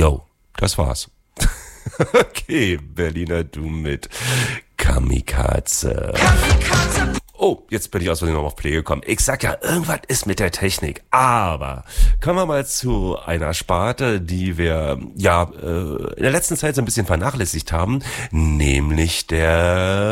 Jo, das war's. Okay, Berliner Du mit Kamikaze. Oh, jetzt bin ich aus Versehen noch auf Play gekommen. Ich sag ja, irgendwas ist mit der Technik. Aber kommen wir mal zu einer Sparte, die wir in der letzten Zeit so ein bisschen vernachlässigt haben, nämlich der